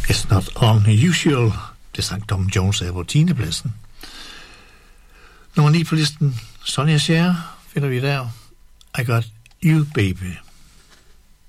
It's Not Unusual. Det sang Tom Jones af på 10. pladsen. Nummer 9 på listen, Sonja Cher, finder vi der. I Got You, Baby.